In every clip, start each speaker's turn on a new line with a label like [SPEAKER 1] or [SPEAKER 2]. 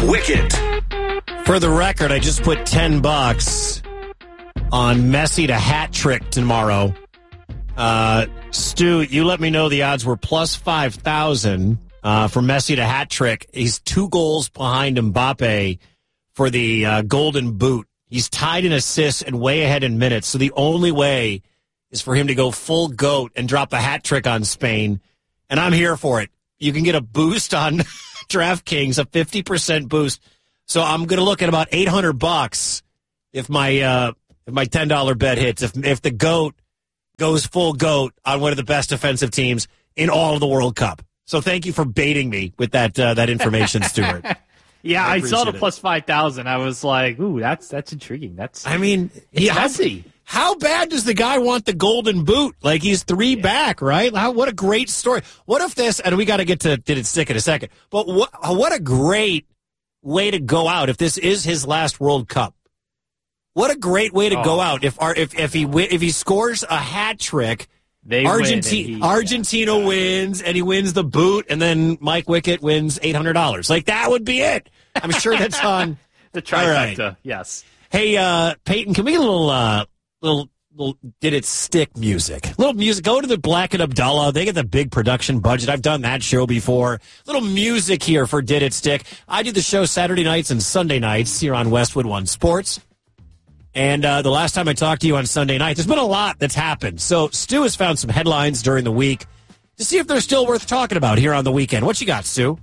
[SPEAKER 1] Wicket.
[SPEAKER 2] For the record, I just put $10 on Messi to hat trick tomorrow. Stu, you let me know the odds were plus 5,000 for Messi to hat trick. He's 2 goals behind Mbappe for the Golden Boot. He's tied in assists and way ahead in minutes. So the only way is for him to go full goat and drop a hat trick on Spain. And I'm here for it. You can get a boost on DraftKings, a 50% boost. So I'm going to look at about $800 if my $10 bet hits. If the GOAT goes full GOAT on one of the best defensive teams in all of the World Cup. So thank you for baiting me with that information, Stuart.
[SPEAKER 3] Yeah, I saw the plus 5,000. I was like, ooh, that's intriguing. Messy.
[SPEAKER 2] How bad does the guy want the Golden Boot? Like, he's 3 back, right? What a great story. What if this, and we got to get to Did It Stick in a second, but what a great way to go out if this is his last World Cup. What a great way to go out if he scores a hat trick. Argentina wins, and he wins the boot, and then Mike Wicket wins $800. Like, that would be it. I'm sure that's on
[SPEAKER 3] the trifecta.
[SPEAKER 2] Right.
[SPEAKER 3] Yes.
[SPEAKER 2] Hey, Peyton, can we get a little Did It Stick music? Little music. Go to the Black and Abdullah. They get the big production budget. I've done that show before. Little music here for Did It Stick. I do the show Saturday nights and Sunday nights here on Westwood One Sports. And the last time I talked to you on Sunday night, there's been a lot that's happened. So Stu has found some headlines during the week to see if they're still worth talking about here on the weekend. What you got, Stu?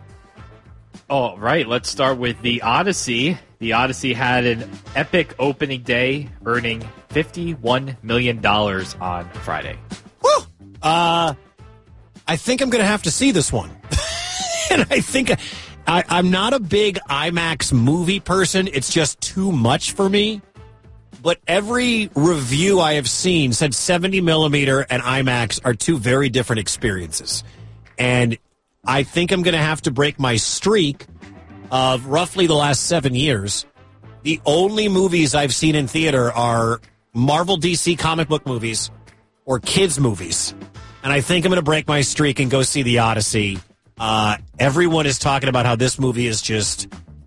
[SPEAKER 3] All right, let's start with the Odyssey. The Odyssey had an epic opening day, earning $51 million on Friday.
[SPEAKER 2] Woo! I think I'm going to have to see this one. And I think I'm not a big IMAX movie person. It's just too much for me. But every review I have seen said 70 millimeter and IMAX are 2 very different experiences. And I think I'm going to have to break my streak of roughly the last 7 years. The only movies I've seen in theater are Marvel DC comic book movies or kids movies. And I think I'm going to break my streak and go see The Odyssey. Everyone is talking about how this movie is just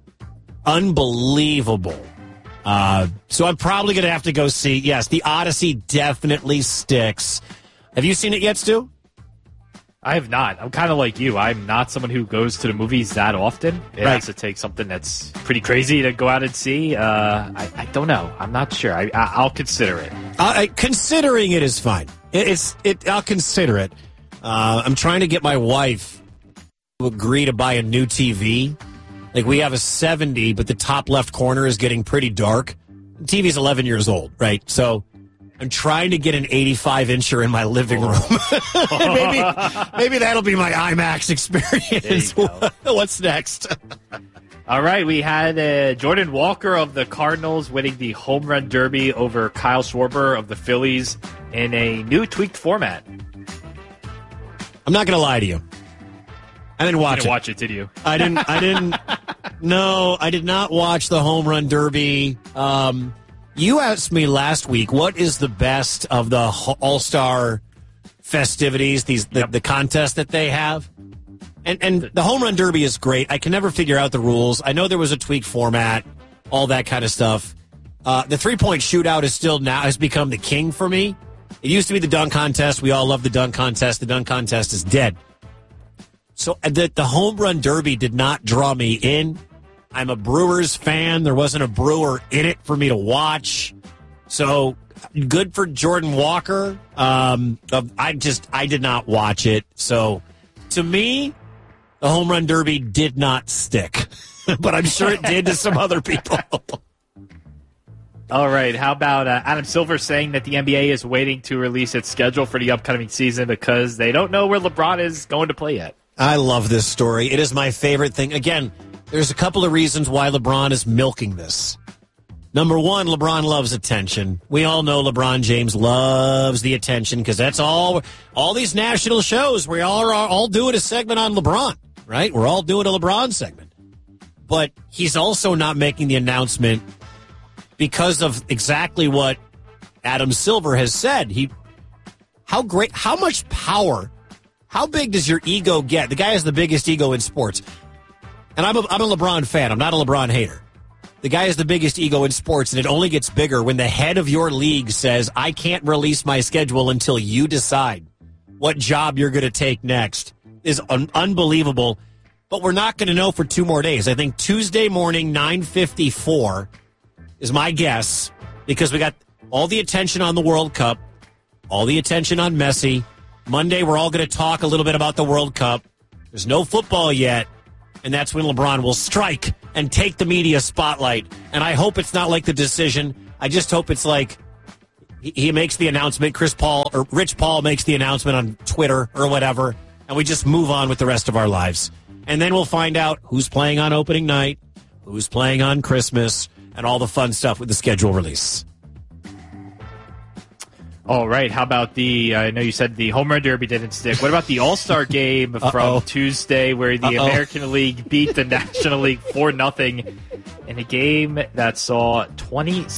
[SPEAKER 2] unbelievable. So I'm probably going to have to go see. Yes, The Odyssey definitely sticks. Have you seen it yet, Stu?
[SPEAKER 3] I have not. I'm kind of like you. I'm not someone who goes to the movies that often. It has to take something that's pretty crazy to go out and see. I don't know. I'm not sure. I'll consider it.
[SPEAKER 2] Considering it is fine. I'll consider it. I'm trying to get my wife to agree to buy a new TV. Like, we have a 70, but the top left corner is getting pretty dark. The TV's 11 years old, right? So I'm trying to get an 85-incher in my living room. maybe that'll be my IMAX experience. What's next?
[SPEAKER 3] All right, we had Jordan Walker of the Cardinals winning the Home Run Derby over Kyle Schwarber of the Phillies in a new tweaked format.
[SPEAKER 2] I'm not going to lie to you. I didn't watch it.
[SPEAKER 3] You didn't watch it, did you?
[SPEAKER 2] I didn't. No, I did not watch the Home Run Derby. You asked me last week, what is the best of the All-Star festivities, the contest that they have? And the Home Run Derby is great. I can never figure out the rules. I know there was a tweaked format, all that kind of stuff. The three-point shootout has become the king for me. It used to be the dunk contest. We all love the dunk contest. The dunk contest is dead. So the Home Run Derby did not draw me in. I'm a Brewers fan. There wasn't a Brewer in it for me to watch. So good for Jordan Walker. I did not watch it. So to me, the Home Run Derby did not stick. But I'm sure it did to some other people.
[SPEAKER 3] All right. How about Adam Silver saying that the NBA is waiting to release its schedule for the upcoming season because they don't know where LeBron is going to play yet?
[SPEAKER 2] I love this story. It is my favorite thing. Again, there's a couple of reasons why LeBron is milking this. Number one, LeBron loves attention. We all know LeBron James loves the attention because that's all these national shows. We all doing a segment on LeBron, right? We're all doing a LeBron segment. But he's also not making the announcement because of exactly what Adam Silver has said. How much power, how big does your ego get? The guy has the biggest ego in sports. And I'm a LeBron fan. I'm not a LeBron hater. The guy has the biggest ego in sports, and it only gets bigger when the head of your league says, I can't release my schedule until you decide what job you're going to take next. Is unbelievable. But we're not going to know for 2 more days. I think Tuesday morning, 9:54 is my guess, because we got all the attention on the World Cup, all the attention on Messi. Monday, we're all going to talk a little bit about the World Cup. There's no football yet, and that's when LeBron will strike and take the media spotlight. And I hope it's not like The Decision. I just hope it's like he makes the announcement, Rich Paul makes the announcement on Twitter or whatever, and we just move on with the rest of our lives. And then we'll find out who's playing on opening night, who's playing on Christmas, and all the fun stuff with the schedule release.
[SPEAKER 3] All right. How about I know you said the Home Run Derby didn't stick. What about the All-Star game from Tuesday, where the American League beat the National League 4-0 in a game that saw 20